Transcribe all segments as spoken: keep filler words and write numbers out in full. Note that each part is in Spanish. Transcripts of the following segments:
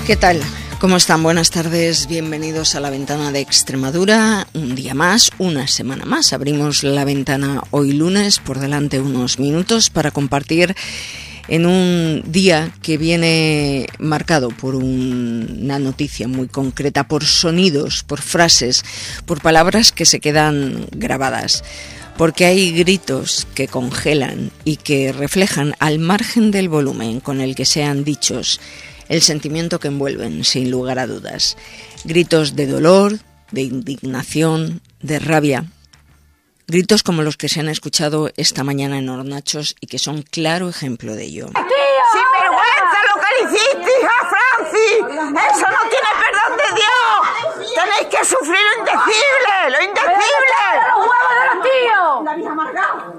¿Qué tal? ¿Cómo están? Buenas tardes, bienvenidos a La Ventana de Extremadura. Un día más, una semana más. Abrimos la ventana hoy lunes, por delante unos minutos para compartir en un día que viene marcado por un, una noticia muy concreta, por sonidos, por frases, por palabras que se quedan grabadas. Porque hay gritos que congelan y que reflejan, al margen del volumen con el que sean dichos, el sentimiento que envuelven, sin lugar a dudas. Gritos de dolor, de indignación, de rabia. Gritos como los que se han escuchado esta mañana en Hornachos y que son claro ejemplo de ello. ¡Sinvergüenza lo que le hiciste, hija Francis! ¡Eso no tiene perdón de Dios! ¡Tenéis que sufrir lo indecible! ¡Lo indecible! ¡Los huevos de los tíos! ¡La vieja amargada!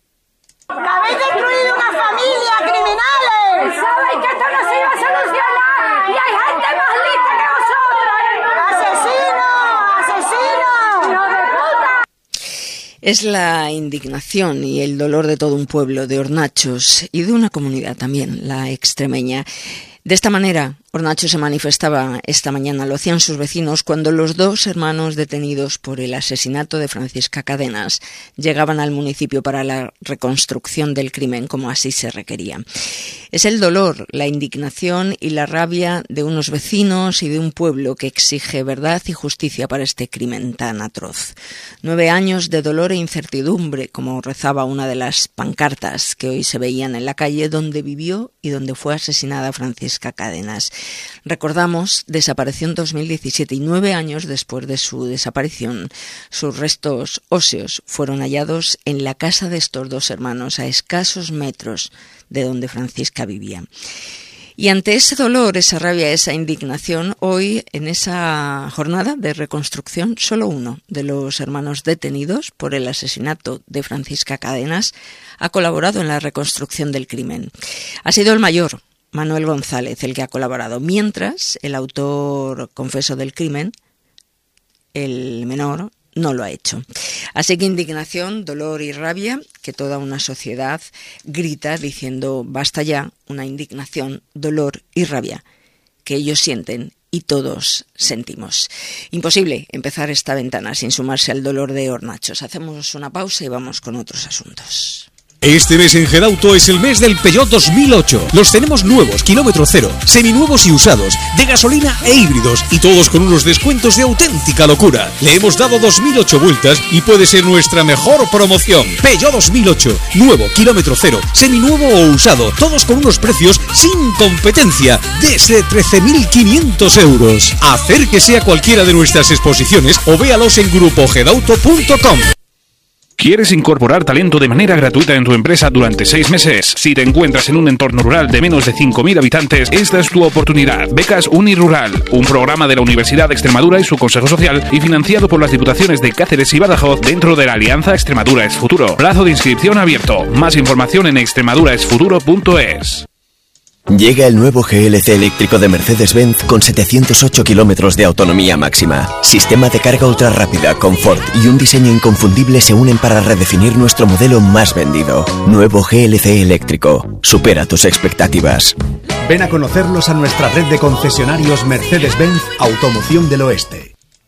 ¡Habéis destruido una familia, criminales! ¡Sabéis que esto no se iba a solucionar! ¡Y hay gente más lista que vosotros! ¡Asesinos! ¡Asesinos! ¡Hijo de puta! Es la indignación y el dolor de todo un pueblo, de Hornachos y de una comunidad también, la extremeña. De esta manera, Hornachos se manifestaba esta mañana, lo hacían sus vecinos, cuando los dos hermanos detenidos por el asesinato de Francisca Cadenas llegaban al municipio para la reconstrucción del crimen, como así se requería. Es el dolor, la indignación y la rabia de unos vecinos y de un pueblo que exige verdad y justicia para este crimen tan atroz. Nueve años de dolor e incertidumbre, como rezaba una de las pancartas que hoy se veían en la calle donde vivió y donde fue asesinada Francisca Cadenas. Recordamos, desapareció en dos mil diecisiete y nueve años después de su desaparición, sus restos óseos fueron hallados en la casa de estos dos hermanos, a escasos metros de donde Francisca vivía. Y ante ese dolor, esa rabia, esa indignación, hoy en esa jornada de reconstrucción, solo uno de los hermanos detenidos por el asesinato de Francisca Cadenas ha colaborado en la reconstrucción del crimen. Ha sido el mayor, Manuel González, el que ha colaborado, mientras el autor confeso del crimen, el menor, no lo ha hecho. Así que indignación, dolor y rabia, que toda una sociedad grita diciendo basta ya, una indignación, dolor y rabia que ellos sienten y todos sentimos. Imposible empezar esta ventana sin sumarse al dolor de Hornachos. Hacemos una pausa y vamos con otros asuntos. Este mes en Gedauto es el mes del Peugeot dos mil ocho. Los tenemos nuevos, kilómetro cero, seminuevos y usados, de gasolina e híbridos, y todos con unos descuentos de auténtica locura. Le hemos dado dos mil ocho vueltas y puede ser nuestra mejor promoción. Peugeot dos mil ocho, nuevo, kilómetro cero, seminuevo o usado, todos con unos precios sin competencia, desde trece mil quinientos euros. Acérquese a cualquiera de nuestras exposiciones o véalos en grupo gedauto punto com. ¿Quieres incorporar talento de manera gratuita en tu empresa durante seis meses? Si te encuentras en un entorno rural de menos de cinco mil habitantes, esta es tu oportunidad. Becas Unirural, un programa de la Universidad de Extremadura y su Consejo Social y financiado por las Diputaciones de Cáceres y Badajoz dentro de la Alianza Extremadura es Futuro. Plazo de inscripción abierto. Más información en extremadura es futuro punto es. Llega el nuevo G L C eléctrico de Mercedes-Benz con setecientos ocho kilómetros de autonomía máxima. Sistema de carga ultra rápida, confort y un diseño inconfundible se unen para redefinir nuestro modelo más vendido. Nuevo G L C eléctrico. Supera tus expectativas. Ven a conocerlos a nuestra red de concesionarios Mercedes-Benz Automoción del Oeste.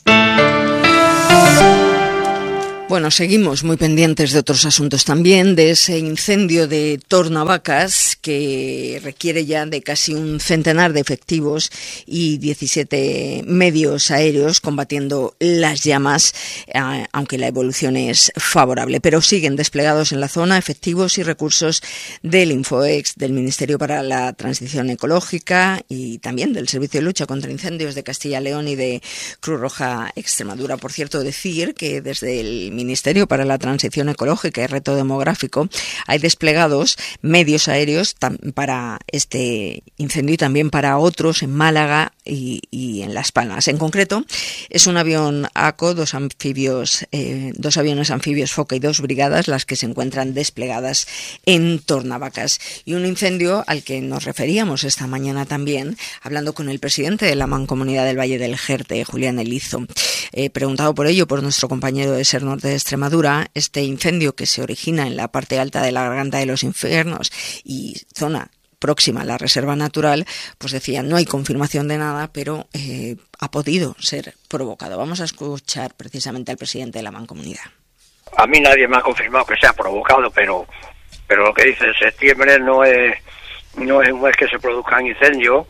Bueno, seguimos muy pendientes de otros asuntos también, de ese incendio de Tornavacas que requiere ya de casi un centenar de efectivos y diecisiete medios aéreos combatiendo las llamas, eh, aunque la evolución es favorable. Pero siguen desplegados en la zona efectivos y recursos del Infoex, del Ministerio para la Transición Ecológica y también del Servicio de Lucha contra Incendios de Castilla y León y de Cruz Roja Extremadura. Por cierto, decir que desde el Ministerio para la Transición Ecológica y Reto Demográfico hay desplegados medios aéreos para este incendio y también para otros en Málaga y, y en Las Palmas. En concreto, es un avión ACO, dos anfibios, eh, dos aviones anfibios Foca y dos brigadas las que se encuentran desplegadas en Tornavacas. Y un incendio al que nos referíamos esta mañana también, hablando con el presidente de la Mancomunidad del Valle del Jerte, Julián Elizo. Eh, preguntado por ello por nuestro compañero de Ser Norte de Extremadura, este incendio que se origina en la parte alta de la Garganta de los Infiernos y zona próxima a la reserva natural, pues decían, no hay confirmación de nada, pero eh, ha podido ser provocado. Vamos a escuchar precisamente al presidente de la Mancomunidad. A mí nadie me ha confirmado que sea provocado, pero pero lo que dice septiembre no es no es un mes que se produzcan incendios,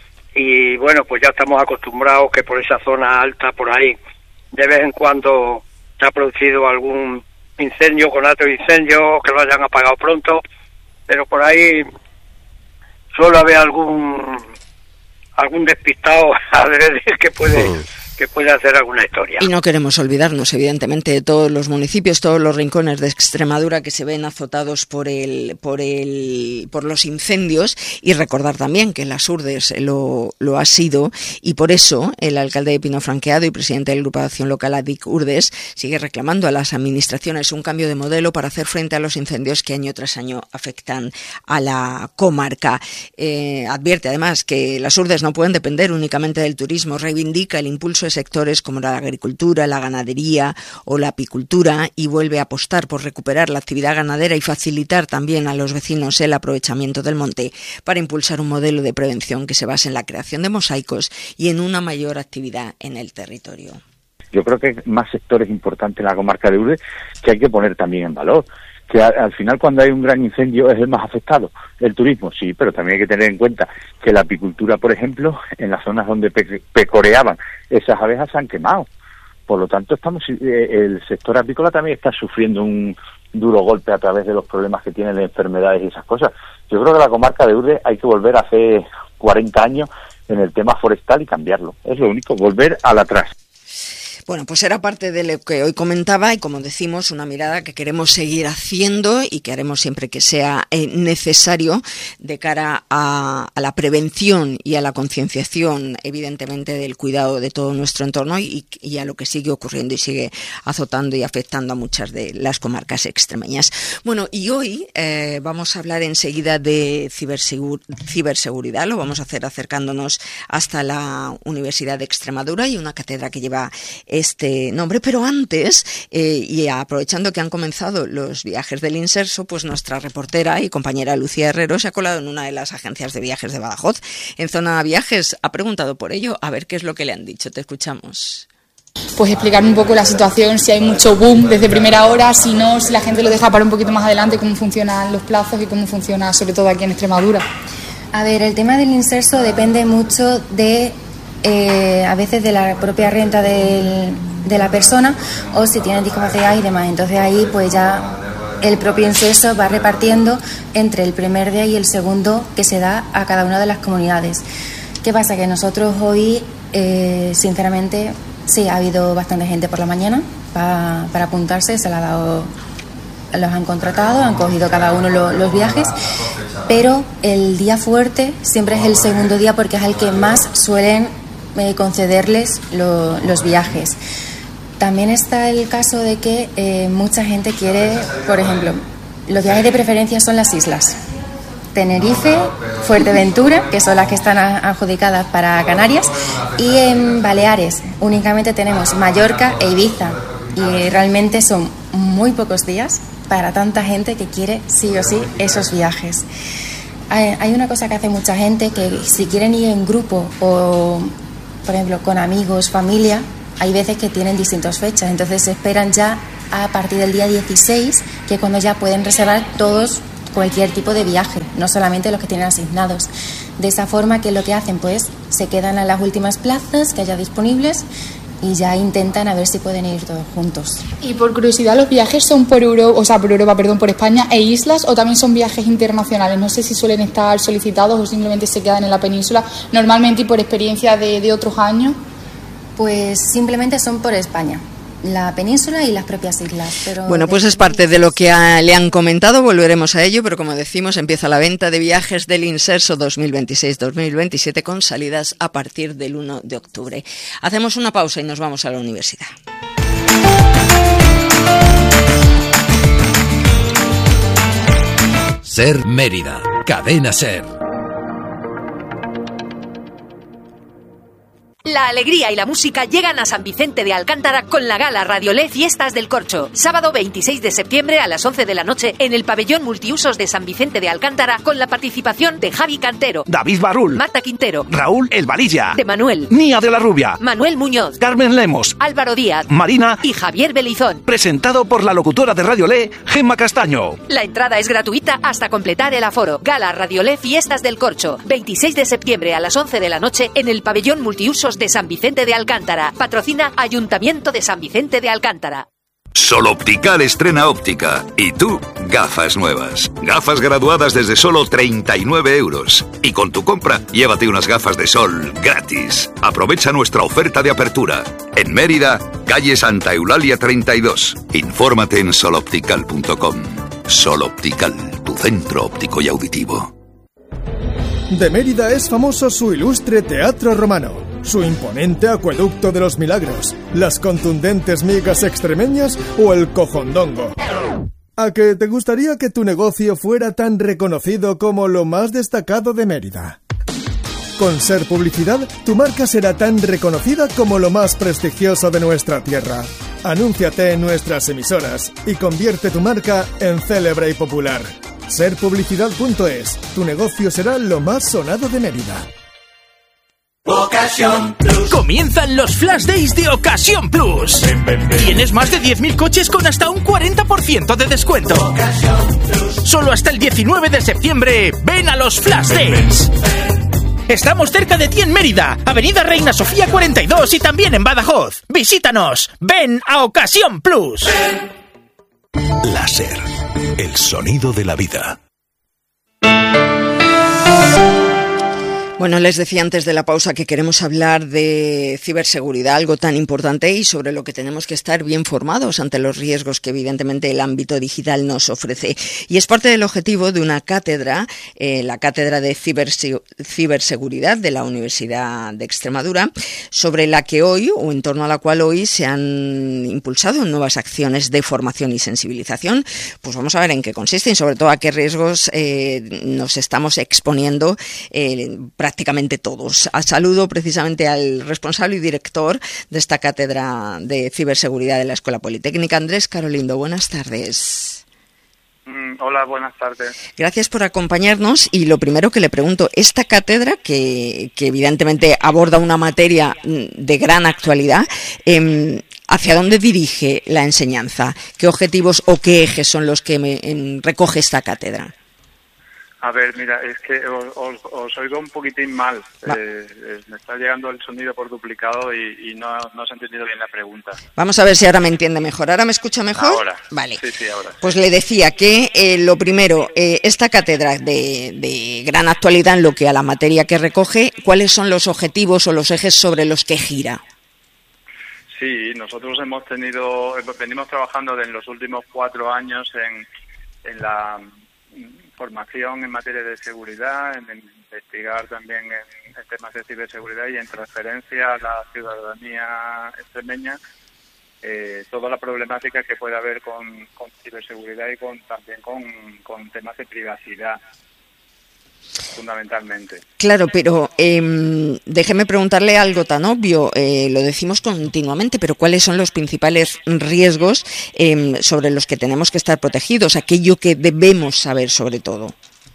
y bueno, pues ya estamos acostumbrados que por esa zona alta, por ahí, de vez en cuando se ha producido algún incendio con otro incendio, que lo hayan apagado pronto, pero por ahí suele haber algún algún despistado adrede que puede... Uh. que puede hacer alguna historia. Y no queremos olvidarnos, evidentemente, de todos los municipios, todos los rincones de Extremadura que se ven azotados por el, por el, por los incendios, y recordar también que Las Hurdes lo, lo ha sido, y por eso el alcalde de Pino Franqueado y presidente del Grupo de Acción Local A D I C Hurdes sigue reclamando a las administraciones un cambio de modelo para hacer frente a los incendios que año tras año afectan a la comarca. Eh, advierte además que Las Hurdes no pueden depender únicamente del turismo, reivindica el impulso de sectores como la agricultura, la ganadería o la apicultura, y vuelve a apostar por recuperar la actividad ganadera y facilitar también a los vecinos el aprovechamiento del monte para impulsar un modelo de prevención que se base en la creación de mosaicos y en una mayor actividad en el territorio. Yo creo que hay más sectores importantes en la comarca de Hurdes que hay que poner también en valor. Que al, al final, cuando hay un gran incendio, es el más afectado. El turismo, sí, pero también hay que tener en cuenta que la apicultura, por ejemplo, en las zonas donde pe- pecoreaban esas abejas se han quemado. Por lo tanto, estamos eh, el sector apícola también está sufriendo un duro golpe a través de los problemas que tienen de enfermedades y esas cosas. Yo creo que la comarca de Hurdes hay que volver a hace cuarenta años en el tema forestal y cambiarlo. Es lo único, volver al atrás. Bueno, pues era parte de lo que hoy comentaba, y como decimos, una mirada que queremos seguir haciendo y que haremos siempre que sea eh, necesario de cara a, a la prevención y a la concienciación, evidentemente, del cuidado de todo nuestro entorno y, y a lo que sigue ocurriendo y sigue azotando y afectando a muchas de las comarcas extremeñas. Bueno, y hoy eh, vamos a hablar enseguida de cibersegur- ciberseguridad, lo vamos a hacer acercándonos hasta la Universidad de Extremadura y una cátedra que lleva este nombre, pero antes, eh, y aprovechando que han comenzado los viajes del Inserso, pues nuestra reportera y compañera Lucía Herrero se ha colado en una de las agencias de viajes de Badajoz. En Zona Viajes ha preguntado por ello, a ver qué es lo que le han dicho. Te escuchamos. Pues explicar un poco la situación, si hay mucho boom desde primera hora, si no, si la gente lo deja para un poquito más adelante, cómo funcionan los plazos y cómo funciona sobre todo aquí en Extremadura. A ver, el tema del Inserso depende mucho de Eh, a veces de la propia renta del, de la persona, o si tienen discapacidad y demás. Entonces ahí pues ya el propio Inserso va repartiendo entre el primer día y el segundo que se da a cada una de las comunidades. ¿Qué pasa? Que nosotros hoy, eh, sinceramente, sí, ha habido bastante gente por la mañana pa, para apuntarse, se la ha dado, los han contratado, han cogido cada uno lo, los viajes, pero el día fuerte siempre es el segundo día porque es el que más suelen Eh, concederles lo, los viajes. También está el caso de que eh, mucha gente quiere, por ejemplo, los viajes de preferencia son las islas Tenerife, Fuerteventura, que son las que están adjudicadas para Canarias, y en Baleares únicamente tenemos Mallorca e Ibiza, y realmente son muy pocos días para tanta gente que quiere sí o sí esos viajes. Hay, hay una cosa que hace mucha gente, que si quieren ir en grupo o por ejemplo, con amigos, familia, hay veces que tienen distintas fechas, entonces se esperan ya a partir del día dieciséis, que es cuando ya pueden reservar todos cualquier tipo de viaje, no solamente los que tienen asignados. De esa forma, que lo que hacen, pues, se quedan a las últimas plazas que haya disponibles y ya intentan a ver si pueden ir todos juntos. Y por curiosidad, ¿los viajes son por Europa, o sea, por Europa, perdón, por España e islas, o también son viajes internacionales? No sé si suelen estar solicitados o simplemente se quedan en la península, normalmente y por experiencia de, de otros años. Pues simplemente son por España, la península y las propias islas. Pero bueno, pues es parte de lo que ha, le han comentado, volveremos a ello, pero como decimos, empieza la venta de viajes del Inserso dos mil veintiséis dos mil veintisiete con salidas a partir del uno de octubre. Hacemos una pausa y nos vamos a la universidad. Ser Mérida, Cadena Ser. La alegría y la música llegan a San Vicente de Alcántara con la gala Radiolé Fiestas del Corcho. Sábado veintiséis de septiembre a las once de la noche en el pabellón multiusos de San Vicente de Alcántara con la participación de Javi Cantero, David Barrul, Marta Quintero, Raúl El Valilla, de Manuel, Nia de la Rubia, Manuel Muñoz, Carmen Lemos, Álvaro Díaz, Marina y Javier Belizón. Presentado por la locutora de Radiolé, Gemma Castaño. La entrada es gratuita hasta completar el aforo. Gala Radiolé Fiestas del Corcho. veintiséis de septiembre a las once de la noche en el pabellón multiusos de San Vicente de Alcántara. Patrocina Ayuntamiento de San Vicente de Alcántara. Sol Optical estrena óptica. Y tú, gafas nuevas. Gafas graduadas desde solo treinta y nueve euros. Y con tu compra, llévate unas gafas de sol gratis. Aprovecha nuestra oferta de apertura. En Mérida, calle Santa Eulalia treinta y dos. Infórmate en sol optical punto com. Sol Optical, tu centro óptico y auditivo. De Mérida es famoso su ilustre teatro romano, su imponente acueducto de los milagros, las contundentes migas extremeñas o el cojondongo. ¿A que te gustaría que tu negocio fuera tan reconocido como lo más destacado de Mérida? Con Ser Publicidad, tu marca será tan reconocida como lo más prestigioso de nuestra tierra. Anúnciate en nuestras emisoras y convierte tu marca en célebre y popular. ser publicidad punto es. Tu negocio será lo más sonado de Mérida. Ocasión Plus. Comienzan los Flash Days de Ocasión Plus. Ven, ven, ven. Tienes más de diez mil coches con hasta un cuarenta por ciento de descuento. Ocasión Plus. Solo hasta el diecinueve de septiembre. Ven a los Flash ven, Days. Ven, ven. Estamos cerca de ti en Mérida, Avenida Reina Sofía cuarenta y dos y también en Badajoz. Visítanos. Ven a Ocasión Plus. Ven. Láser. El sonido de la vida. Bueno, les decía antes de la pausa que queremos hablar de ciberseguridad, algo tan importante y sobre lo que tenemos que estar bien formados ante los riesgos que evidentemente el ámbito digital nos ofrece. Y es parte del objetivo de una cátedra, eh, la Cátedra de Ciberse- Ciberseguridad de la Universidad de Extremadura, sobre la que hoy, o en torno a la cual hoy, se han impulsado nuevas acciones de formación y sensibilización. Pues vamos a ver en qué consisten y sobre todo a qué riesgos eh, nos estamos exponiendo eh, prácticamente todos. Saludo precisamente al responsable y director de esta cátedra de ciberseguridad de la Escuela Politécnica, Andrés Carolindo. Buenas tardes. Mm, hola, buenas tardes. Gracias por acompañarnos y lo primero que le pregunto, esta cátedra que, que evidentemente aborda una materia de gran actualidad, eh, ¿hacia dónde dirige la enseñanza? ¿Qué objetivos o qué ejes son los que me, en, recoge esta cátedra? A ver, mira, es que os, os, os oigo un poquitín mal. Eh, eh, me está llegando el sonido por duplicado y, y no, no se ha entendido bien la pregunta. Vamos a ver si ahora me entiende mejor. ¿Ahora me escucha mejor? Ahora. Vale. Sí, sí, ahora. Pues le decía que eh, lo primero, eh, esta cátedra de, de gran actualidad en lo que a la materia que recoge, ¿cuáles son los objetivos o los ejes sobre los que gira? Sí, nosotros hemos tenido, venimos trabajando en los últimos cuatro años en, en la formación en materia de seguridad, en investigar también en, en temas de ciberseguridad y en transferencia a la ciudadanía extremeña eh, toda la problemática que puede haber con, con ciberseguridad y con también con, con temas de privacidad, fundamentalmente. Claro, pero eh, déjeme preguntarle algo tan obvio, eh, lo decimos continuamente, pero ¿cuáles son los principales riesgos eh, sobre los que tenemos que estar protegidos? Aquello que debemos saber sobre todo.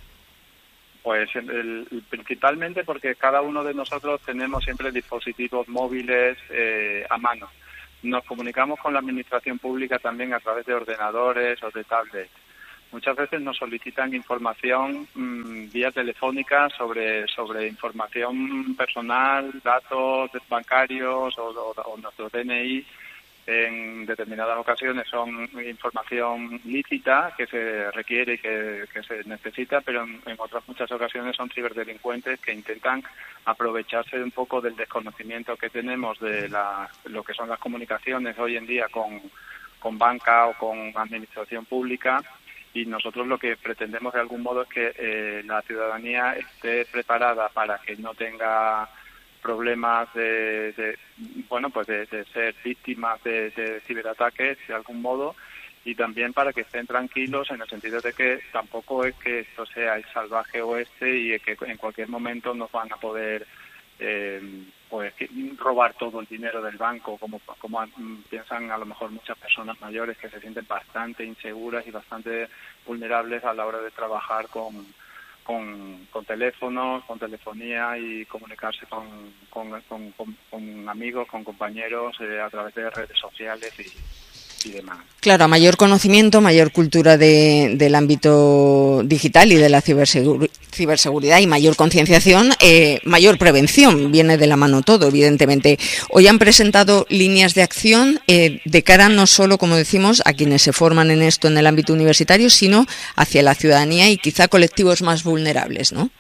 Pues el, el, principalmente porque cada uno de nosotros tenemos siempre dispositivos móviles eh, a mano. Nos comunicamos con la administración pública también a través de ordenadores o de tablets. Muchas veces nos solicitan información mmm, vía telefónica sobre sobre información personal, datos bancarios o, o, o nuestro D N I. En determinadas ocasiones son información lícita que se requiere y que, que se necesita, pero en, en otras muchas ocasiones son ciberdelincuentes que intentan aprovecharse un poco del desconocimiento que tenemos de la, lo que son las comunicaciones hoy en día con, con banca o con administración pública. Y nosotros lo que pretendemos de algún modo es que eh, la ciudadanía esté preparada para que no tenga problemas de, de bueno pues de, de ser víctimas de, de ciberataques de algún modo, y también para que estén tranquilos en el sentido de que tampoco es que esto sea el salvaje oeste y que en cualquier momento nos van a poder eh, pues robar todo el dinero del banco, como, como piensan a lo mejor muchas personas mayores que se sienten bastante inseguras y bastante vulnerables a la hora de trabajar con, con, con teléfonos, con telefonía y comunicarse con, con, con, con, con amigos, con compañeros eh, a través de redes sociales y y demás. Claro, a mayor conocimiento, mayor cultura de, del ámbito digital y de la cibersegur, ciberseguridad y mayor concienciación, eh, mayor prevención. Viene de la mano todo, evidentemente. Hoy han presentado líneas de acción eh, de cara no solo, como decimos, a quienes se forman en esto en el ámbito universitario, sino hacia la ciudadanía y quizá colectivos más vulnerables, ¿no?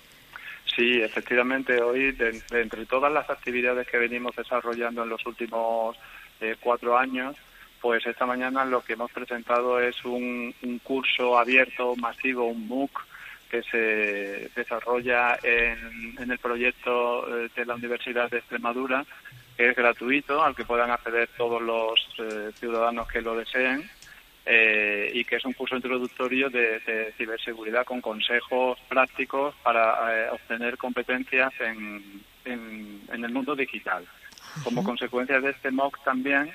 Sí, efectivamente, hoy, de, de entre todas las actividades que venimos desarrollando en los últimos eh, cuatro años, pues esta mañana lo que hemos presentado es un, un curso abierto, masivo, un MOOC, que se desarrolla en, en el proyecto de la Universidad de Extremadura, que es gratuito, al que puedan acceder todos los eh, ciudadanos que lo deseen, eh, y que es un curso introductorio de, de ciberseguridad con consejos prácticos para eh, obtener competencias en, en, en el mundo digital. Como consecuencia de este MOOC también,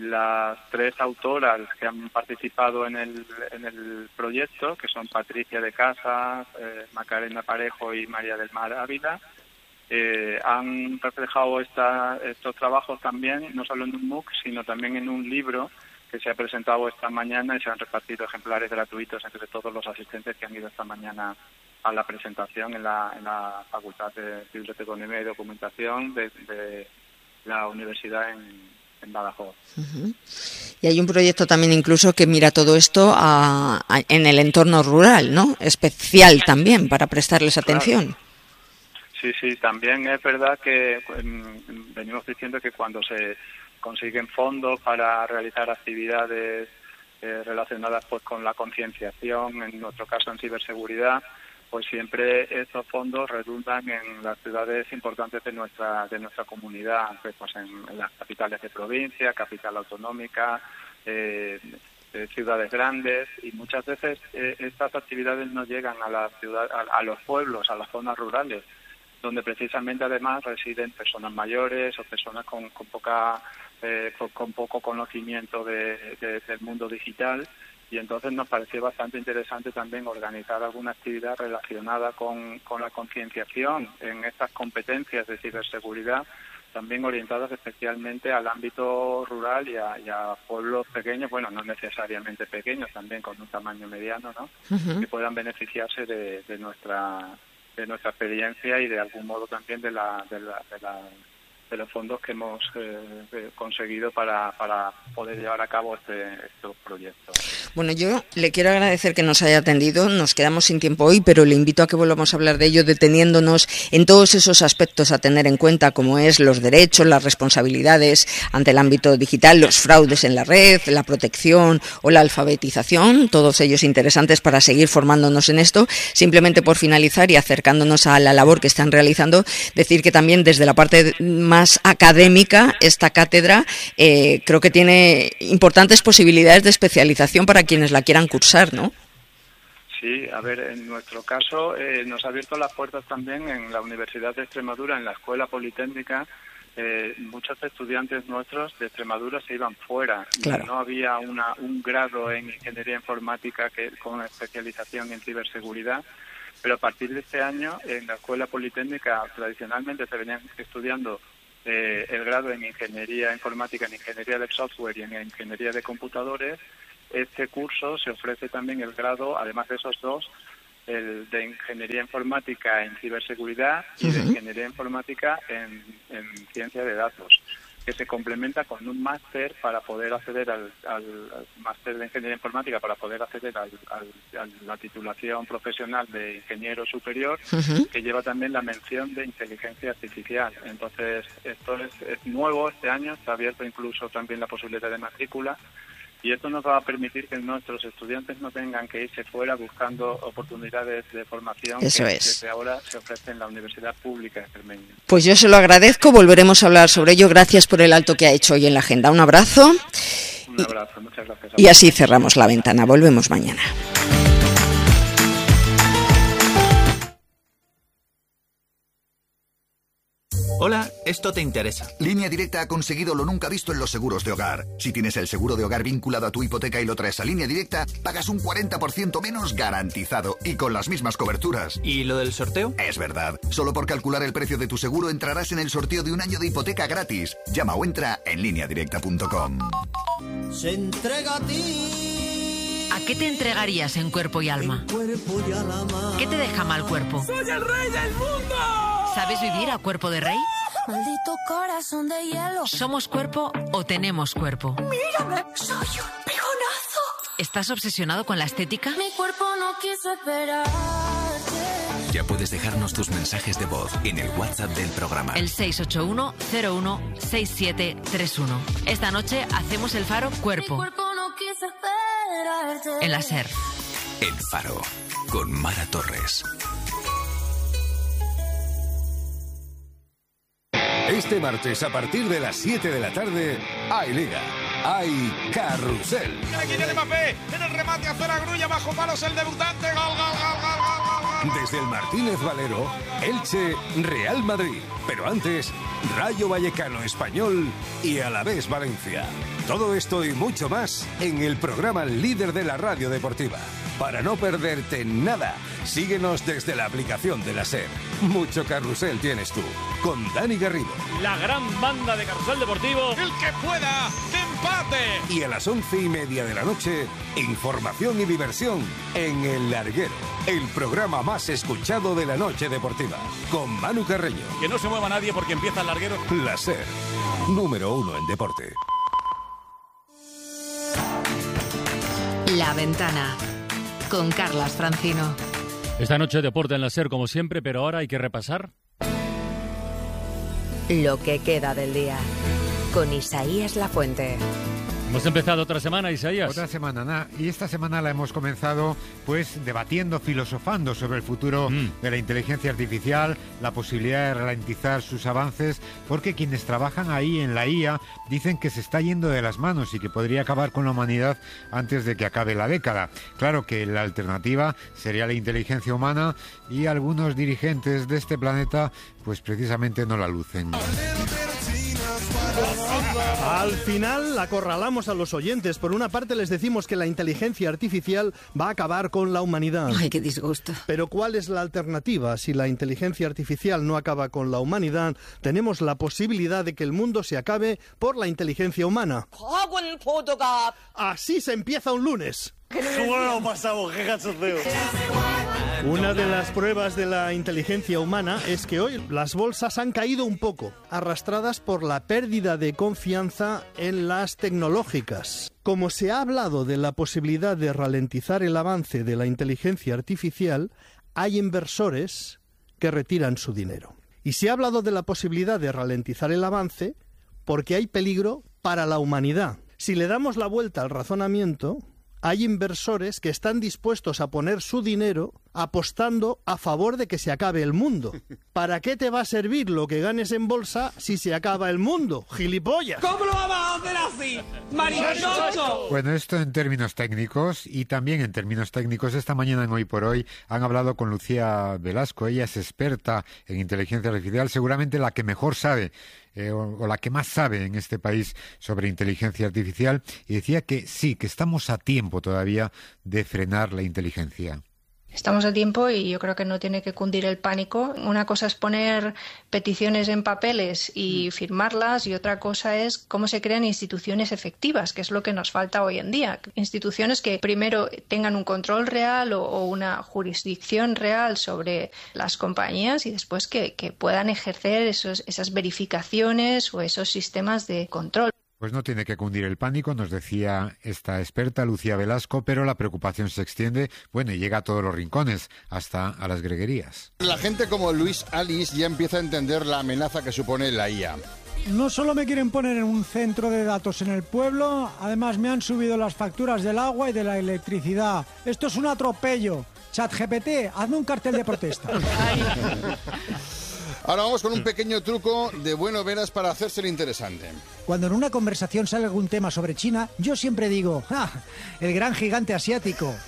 las tres autoras que han participado en el, en el proyecto, que son Patricia de Casas, eh, Macarena Parejo y María del Mar Ávila, eh, han reflejado esta, estos trabajos también, no solo en un MOOC, sino también en un libro que se ha presentado esta mañana y se han repartido ejemplares gratuitos entre todos los asistentes que han ido esta mañana a la presentación en la, en la Facultad de Biblioteconomía y Documentación de, de la Universidad en en Badajoz. Uh-huh. Y hay un proyecto también incluso que mira todo esto a, a, en el entorno rural, ¿no? Especial también para prestarles atención. Claro. Sí, sí, también es verdad que um, venimos diciendo que cuando se consiguen fondos para realizar actividades eh, relacionadas pues con la concienciación, en nuestro caso en ciberseguridad, pues siempre estos fondos redundan en las ciudades importantes de nuestra de nuestra comunidad, pues en, en las capitales de provincia, capital autonómica, eh, eh, ciudades grandes, y muchas veces eh, estas actividades no llegan a la ciudad, a, a los pueblos, a las zonas rurales, donde precisamente además residen personas mayores o personas con, con poca eh, con, con poco conocimiento de, de, del mundo digital. Y entonces nos pareció bastante interesante también organizar alguna actividad relacionada con, con la concienciación en estas competencias de ciberseguridad, también orientadas especialmente al ámbito rural y a, y a pueblos pequeños, bueno, no necesariamente pequeños, también con un tamaño mediano, ¿no? Uh-huh. Que puedan beneficiarse de, de nuestra de nuestra experiencia y de algún modo también de la de la, de la de los fondos que hemos eh, conseguido para, para poder llevar a cabo este, estos proyectos. Bueno, yo le quiero agradecer que nos haya atendido. Nos quedamos sin tiempo hoy, pero le invito a que volvamos a hablar de ello, deteniéndonos en todos esos aspectos a tener en cuenta, como es los derechos, las responsabilidades ante el ámbito digital, los fraudes en la red, la protección o la alfabetización, todos ellos interesantes para seguir formándonos en esto. Simplemente por finalizar y acercándonos a la labor que están realizando, decir que también desde la parte más más académica, esta cátedra eh, creo que tiene importantes posibilidades de especialización para quienes la quieran cursar, ¿no? Sí, a ver, en nuestro caso eh, nos ha abierto las puertas también en la Universidad de Extremadura, en la Escuela Politécnica. Eh, muchos estudiantes nuestros de Extremadura se iban fuera. Claro. No había una, un grado en Ingeniería Informática que con especialización en ciberseguridad. Pero a partir de este año, en la Escuela Politécnica tradicionalmente se venían estudiando eh, el grado en Ingeniería Informática, en Ingeniería del Software y en Ingeniería de Computadores. Este curso se ofrece también el grado, además de esos dos, el de Ingeniería Informática en Ciberseguridad y uh-huh. de Ingeniería Informática en, en Ciencia de Datos, que se complementa con un máster para poder acceder al, al, al máster de Ingeniería Informática, para poder acceder al, al, a la titulación profesional de ingeniero superior, uh-huh. que lleva también la mención de inteligencia artificial. Entonces, esto es, es nuevo este año, está abierto incluso también la posibilidad de matrícula, y esto nos va a permitir que nuestros estudiantes no tengan que irse fuera buscando oportunidades de formación Eso que es. desde ahora se ofrecen en la Universidad Pública Extremeña. Pues yo se lo agradezco, volveremos a hablar sobre ello. Gracias por el alto que ha hecho hoy en la agenda. Un abrazo. Un abrazo, muchas gracias. Y así cerramos la ventana. Volvemos mañana. Hola, esto te interesa. Línea Directa ha conseguido lo nunca visto en los seguros de hogar. Si tienes el seguro de hogar vinculado a tu hipoteca y lo traes a Línea Directa, pagas un cuarenta por ciento menos garantizado y con las mismas coberturas. ¿Y lo del sorteo? Es verdad. Solo por calcular el precio de tu seguro entrarás en el sorteo de un año de hipoteca gratis. Llama o entra en línea directa punto com. Se entrega a ti. ¿A qué te entregarías en cuerpo y alma? En cuerpo y alma. ¿Qué te deja mal cuerpo? ¡Soy el rey del mundo! ¿Sabes vivir a cuerpo de rey? Maldito corazón de hielo. ¿Somos cuerpo o tenemos cuerpo? Mírame, soy un pegonazo. ¿Estás obsesionado con la estética? Mi cuerpo no quiso esperarte. Ya puedes dejarnos tus mensajes de voz en el WhatsApp del programa. El seis ocho uno cero uno seis siete tres uno. Esta noche hacemos el Faro Cuerpo. Mi cuerpo no quiso esperarte. En la SER. El Faro, con Mara Torres. Este martes, a partir de las siete de la tarde, hay Liga, hay Carrusel. Aquí tiene Mbappé, en el remate a zona grulla, bajo palos el debutante, gol, gol, gol, gol, gol, gol. Desde el Martínez Valero, Elche, Real Madrid. Pero antes, Rayo Vallecano Español y Alavés Valencia. Todo esto y mucho más en el programa líder de la radio deportiva. Para no perderte nada, síguenos desde la aplicación de la SER. Mucho carrusel tienes tú, con Dani Garrido. La gran banda de Carrusel Deportivo. El que pueda, de empate. Y a las once y media de la noche, información y diversión en El Larguero, el programa más escuchado de la noche deportiva, con Manu Carreño. Que no se mueva nadie porque empieza El Larguero. La SER, número uno en deporte. La Ventana, con Carlas Francino. Esta noche deporte en la SER como siempre, pero ahora hay que repasar lo que queda del día, con Isaías Lafuente. Hemos empezado otra semana, Isaías. Otra semana, nada. Y esta semana la hemos comenzado pues debatiendo, filosofando sobre el futuro mm. de la inteligencia artificial, la posibilidad de ralentizar sus avances, porque quienes trabajan ahí en la I A dicen que se está yendo de las manos y que podría acabar con la humanidad antes de que acabe la década. Claro que la alternativa sería la inteligencia humana y algunos dirigentes de este planeta pues precisamente no la lucen. Al final acorralamos a los oyentes. Por una parte les decimos que la inteligencia artificial va a acabar con la humanidad. Ay, qué disgusto. Pero ¿cuál es la alternativa? Si la inteligencia artificial no acaba con la humanidad, tenemos la posibilidad de que el mundo se acabe por la inteligencia humana. Así se empieza un lunes. Bueno, pasamos, qué cachondeo. Una de las pruebas de la inteligencia humana es que hoy las bolsas han caído un poco, arrastradas por la pérdida de confianza en las tecnológicas. Como se ha hablado de la posibilidad de ralentizar el avance de la inteligencia artificial, hay inversores que retiran su dinero. Y se ha hablado de la posibilidad de ralentizar el avance porque hay peligro para la humanidad. Si le damos la vuelta al razonamiento, hay inversores que están dispuestos a poner su dinero apostando a favor de que se acabe el mundo. ¿Para qué te va a servir lo que ganes en bolsa si se acaba el mundo, gilipollas? ¿Cómo lo vamos a hacer así, maricocho? Bueno, esto en términos técnicos y también en términos técnicos. Esta mañana en Hoy por Hoy han hablado con Lucía Velasco. Ella es experta en inteligencia artificial, seguramente la que mejor sabe eh, o, o la que más sabe en este país sobre inteligencia artificial, y decía que sí, que estamos a tiempo todavía de frenar la inteligencia. Estamos a tiempo y yo creo que no tiene que cundir el pánico. Una cosa es poner peticiones en papeles y firmarlas, y otra cosa es cómo se crean instituciones efectivas, que es lo que nos falta hoy en día. Instituciones que primero tengan un control real o, o una jurisdicción real sobre las compañías, y después que, que puedan ejercer esos, esas verificaciones o esos sistemas de control. Pues no tiene que cundir el pánico, nos decía esta experta Lucía Velasco, pero la preocupación se extiende, bueno, y llega a todos los rincones, hasta a las greguerías. La gente como Luis Alice ya empieza a entender la amenaza que supone la I A. No solo me quieren poner en un centro de datos en el pueblo, además me han subido las facturas del agua y de la electricidad. Esto es un atropello. ChatGPT, hazme un cartel de protesta. Ahora vamos con un pequeño truco de bueno veras para hacérselo interesante. Cuando en una conversación sale algún tema sobre China, yo siempre digo, ¡ah! El gran gigante asiático.